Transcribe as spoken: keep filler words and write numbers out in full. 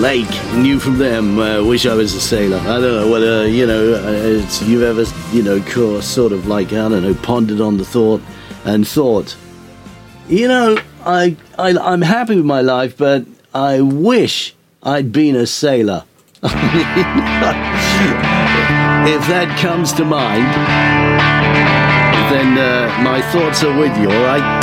lake, knew from them, uh, wish I was a sailor. I don't know whether, you know, uh, it's, you've ever, you know, co- sort of like, I don't know, pondered on the thought and thought, you know, I, I, I'm happy with my life, but I wish I'd been a sailor. If that comes to mind, then uh, my thoughts are with you, all right?